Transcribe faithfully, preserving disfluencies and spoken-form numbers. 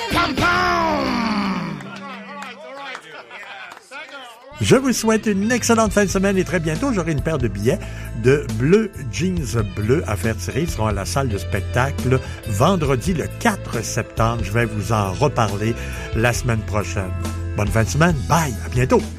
Pam, pam! Je vous souhaite une excellente fin de semaine et très bientôt, j'aurai une paire de billets de bleu jeans bleu à faire tirer. Ils seront à la salle de spectacle vendredi le quatre septembre. Je vais vous en reparler la semaine prochaine. Bonne fin de semaine. Bye. À bientôt.